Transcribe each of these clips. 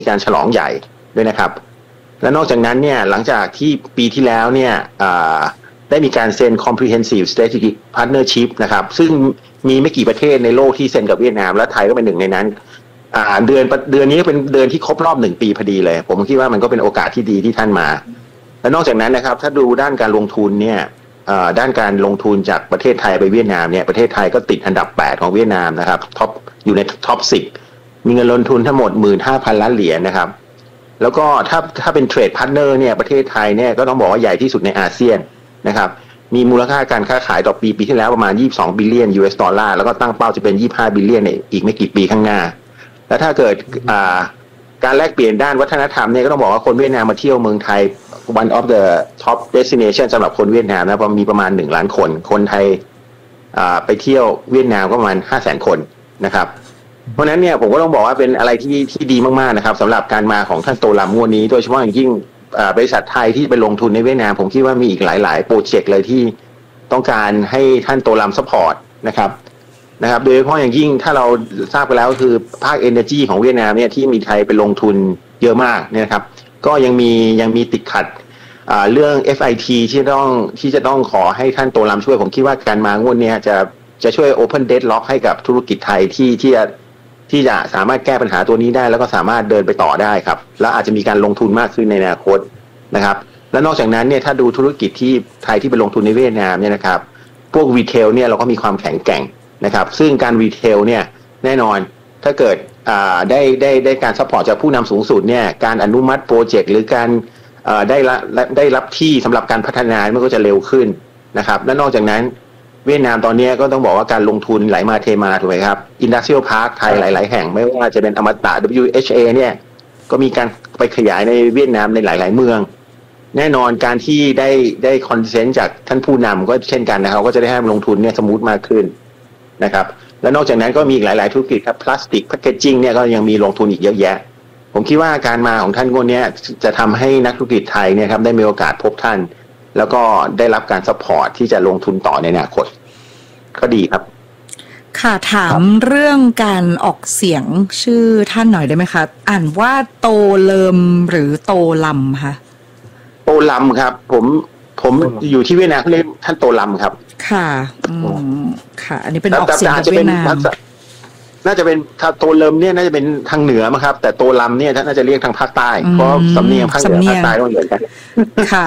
การฉลองใหญ่ด้วยนะครับและนอกจากนั้นเนี่ยหลังจากที่ปีที่แล้วเนี่ยได้มีการเซ็น Comprehensive Strategic Partnership นะครับซึ่งมีไม่กี่ประเทศในโลกที่เซ็นกับเวียดนามและไทยก็เป็นหนึ่งในนั้นเดือนนี้เป็นเดือนที่ครบรอบ1 ปีพอดีเลยผมคิดว่ามันก็เป็นโอกาสที่ดีที่ท่านมาและนอกจากนั้นนะครับถ้าดูด้านการลงทุนเนี่ยด้านการลงทุนจากประเทศไทยไปเวียดนามเนี่ยประเทศไทยก็ติดอันดับ8ของเวียดนามนะครับอยู่ในท็อป10มีเงินลงทุนทั้งหมด 15,000 ล้านเหรียญนะครับแล้วก็ถ้าเป็นเทรดพาร์ทเนอร์เนี่ยประเทศไทยเนี่ยก็ต้องบอกว่าใหญ่ที่สุดในอาเซียนนะครับมีมูลค่าการค้าขายต่อปีที่แล้วประมาณ22 บิลเลียน US ดอลลาร์แล้วก็ตั้งเป้าจะเป็น25 บิลเลียนในอีกไม่กี่ปีข้างหน้าแล้วถ้าเกิดการแลกเปลี่ยนด้านวัฒนธรรมเนี่ยก็ต้องบอกว่าคนเวียดนามมาเที่ยวเมืองไทย one of the top destination สำหรับคนเวียดนามนะมีประมาณ1 ล้านคนไทยไปเที่ยวเวียดนามก็ประมาณ 500,000 คนนะครับเพราะนั้นเนี่ยผมก็ต้องบอกว่าเป็นอะไรที่ดีมากๆนะครับสำหรับการมาของท่านโตลัมงวดนี้โดยเฉพาะอย่างยิ่งบริษัทไทยที่ไปลงทุนในเวียดนามผมคิดว่ามีอีกหลายๆโปรเจกต์เลยที่ต้องการให้ท่านโตลัมซัพพอร์ตนะครับโดยเฉพาะอย่างยิ่งถ้าเราทราบไปแล้วคือภาค Energy ของเวียดนามเนี่ยที่มีไทยไปลงทุนเยอะมากเนี่ยนะครับก็ยังมีติดขัดเรื่อง FIT ที่จะต้องขอให้ท่านโตลัมช่วยผมคิดว่าการมางวดนี้จะช่วย Open Deadlock ให้กับธุรกิจไทยที่จะสามารถแก้ปัญหาตัวนี้ได้แล้วก็สามารถเดินไปต่อได้ครับแล้วอาจจะมีการลงทุนมากขึ้นในอนาคตนะครับและนอกจากนั้นเนี่ยถ้าดูธุรกิจที่ไทยที่ไปลงทุนในเวียดนามเนี่ยนะครับพวกรีเทลเนี่ยเราก็มีความแข็งแกร่งนะครับซึ่งการรีเทลเนี่ยแน่นอนถ้าเกิดได้การซัพพอร์ตจากผู้นำสูงสุดเนี่ยการอนุมัติโปรเจกต์หรือการได้รับที่สำหรับการพัฒนามันก็จะเร็วขึ้นนะครับและนอกจากนั้นเวียดนามตอนนี้ก็ต้องบอกว่าการลงทุนไหลมาเทมาถูกไหมครับ Industrial Park ไทยหลายๆแห่งไม่ว่าจะเป็นอมตะ WHA เนี่ยก็มีการไปขยายในเวียดนามในหลายๆเมืองแน่นอนการที่ได้คอนเซนต์จากท่านผู้นำก็เช่นกันนะครับก็จะได้ให้ลงทุนเนี่ยสมูทมากขึ้นนะครับและนอกจากนั้นก็มีอีกหลายๆธุรกิจครับพลาสติกแพคเกจจิ้งเนี่ยก็ยังมีลงทุนอีกเยอะแยะผมคิดว่าการมาของท่านคนนี้จะทำให้นักธุรกิจไทยเนี่ยครับได้มีโอกาสพบท่านแล้วก็ได้รับการซัพพอร์ตที่จะลงทุนต่อในอนาคตก็ดีครับค่ะถามเรื่องการออกเสียงชื่อท่านหน่อยได้ไหมคะอ่านว่าโตเลิมหรือโตลัมคะโตลัมครับผมอยู่ที่เวียดนามเรียกท่านโตลัมครับค่ะค่ะอันนี้เป็นออกเสียงจากเวียดนามน่าจะเป็นถ้าโตเลิมเนี่ยน่าจะเป็นทางเหนือมั้งครับแต่โตลัมเนี่ยน่าจะเรียกทางภาคใต้เพราะสำเนียงภาคเหนือภาคใต้ต้องเหมือนกันค่ะ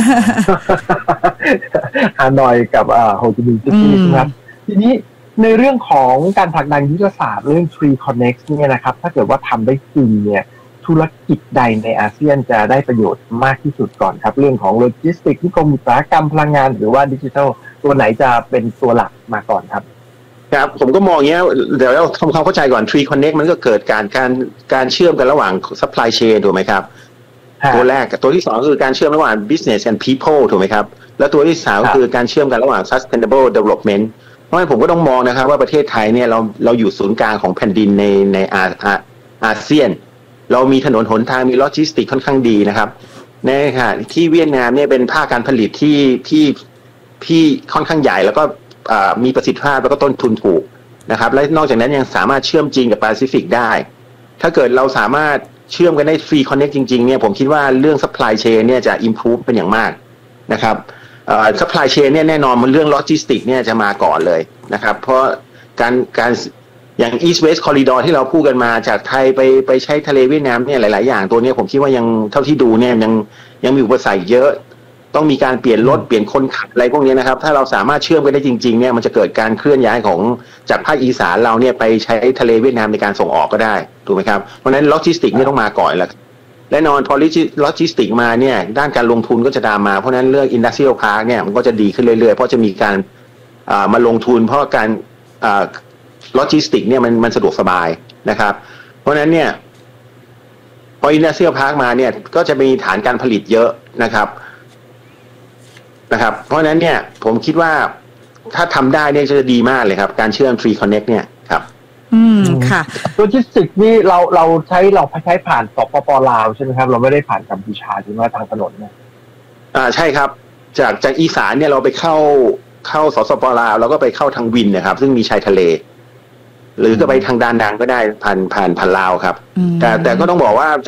ฮานอยกับโฮจิมินห์ซิตี้ครับทีนี้ในเรื่องของการผลักดันยุทธศาสตร์เรื่อง Tree Connect เนี่ยนะครับถ้าเกิดว่าทำได้จริงเนี่ยธุรกิจใดในอาเซียนจะได้ประโยชน์มากที่สุดก่อนครับเรื่องของโลจิสติกส์นิคมอุตสาหกรรมพลังงานหรือว่าดิจิทัลตัวไหนจะเป็นตัวหลักมาก่อนครับครับผมก็มองอย่างนี้เดี๋ยวเราทำความเข้าใจก่อน Tree Connect มันก็เกิดการเชื่อมกันระหว่าง supply chain ถูกไหมครับตัวแรกตัวที่2คือการเชื่อมระหว่าง business and people ถูกไหมครับแล้วตัวที่3คือการเชื่อมกันระหว่าง sustainable development เพราะฉะนั้นผมก็ต้องมองนะครับว่าประเทศไทยเนี่ยเราอยู่ศูนย์กลางของแผ่นดินในอาเซียนเรามีถนนหนทางมีโลจิสติกค่อนข้างดีนะครับในค่ะที่เวียดนามเนี่ยเป็นภาคการผลิตที่ค่อนข้างใหญ่แล้วก็มีประสิทธิภาพแล้วก็ต้นทุนถูกนะครับและนอกจากนั้นยังสามารถเชื่อมจีนกับแปซิฟิกได้ถ้าเกิดเราสามารถเชื่อมกันได้ Free Connect จริงๆเนี่ยผมคิดว่าเรื่อง Supply Chain เนี่ยจะ improve เป็นอย่างมากนะครับSupply Chain เนี่ยแน่นอนมันเรื่อง Logistics เนี่ยจะมาก่อนเลยนะครับเพราะการอย่าง East West Corridor ที่เราพูดกันมาจากไทยไปใช้ทะเลเวียดนามเนี่ยหลายๆอย่างตัวนี้ผมคิดว่ายังเท่าที่ดูเนี่ยยังมีอุปสรรคเยอะต้องมีการเปลี่ยนรถเปลี่ยนคนขับอะไรพวกนี้นะครับถ้าเราสามารถเชื่อมกันได้จริงๆเนี่ยมันจะเกิดการเคลื่อนย้ายของจากภาคอีสานเราเนี่ยไปใช้ทะเลเวียดนามในการส่งออกก็ได้ถูกไหมครับเพราะฉะนั้นโลจิสติกเนี่ยต้องมาก่อนแล้วและนอนพอโลจิสติกมาเนี่ยด้านการลงทุนก็จะตามมาเพราะฉะนั้นเรื่อง Industrial Park เนี่ยมันก็จะดีขึ้นเรื่อยๆเพราะจะมีการมาลงทุนเพราะการโลจิสติกเนี่ยมันสะดวกสบายนะครับเพราะฉะนั้นเนี่ยพอ Industrial Park มาเนี่ยก็จะมีฐานการผลิตเยอะนะครับเพราะฉะนั้นเนี่ยผมคิดว่าถ้าทำได้เนี่ยจะดีมากเลยครับการเชื่อม Tree Connect เนี่ยครับค่ะโลจิสติกนี่เราใช้ผ่านสปป.ลาวใช่ไหมครับเราไม่ได้ผ่านกัมพูชาใช่ไหมทางถนนเนี่ยใช่ครับจากอีสานเนี่ยเราไปเข้าสปป.ลาวแล้วก็ไปเข้าทางวินนะครับซึ่งมีชายทะเลหรือก็ไปทางด้านดังก็ได้ผ่านลาวครับแต่ก็ต้องบอกว่า